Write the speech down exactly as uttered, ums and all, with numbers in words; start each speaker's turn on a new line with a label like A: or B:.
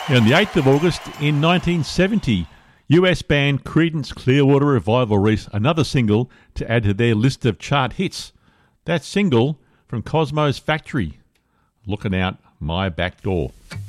A: On the eighth of August in nineteen seventy, U S band Creedence Clearwater Revival released another single to add to their list of chart hits. That single from Cosmo's Factory, Looking Out My Back Door.